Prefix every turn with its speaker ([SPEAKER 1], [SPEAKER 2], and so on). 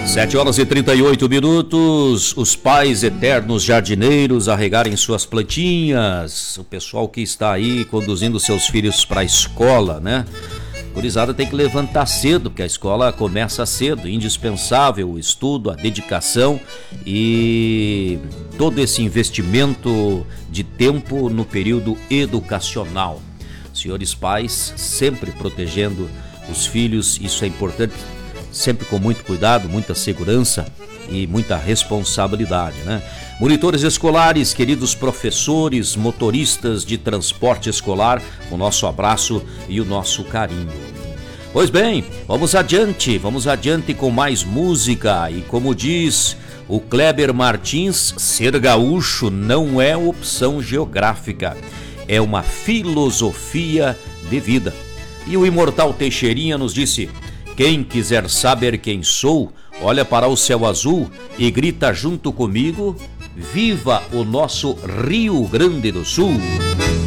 [SPEAKER 1] 7h38, os pais eternos jardineiros a regarem suas plantinhas, o pessoal que está aí conduzindo seus filhos para a escola, né? Gurizada tem que levantar cedo, porque a escola começa cedo, indispensável o estudo, a dedicação e todo esse investimento de tempo no período educacional. Senhores pais, sempre protegendo os filhos, isso é importante, sempre com muito cuidado, muita segurança e muita responsabilidade, né? Monitores escolares, queridos professores, motoristas de transporte escolar, o nosso abraço e o nosso carinho. Pois bem, vamos adiante com mais música e como diz o Kleber Martins, ser gaúcho não é opção geográfica, é uma filosofia de vida. E o imortal Teixeirinha nos disse: quem quiser saber quem sou, olha para o céu azul e grita junto comigo: viva o nosso Rio Grande do Sul!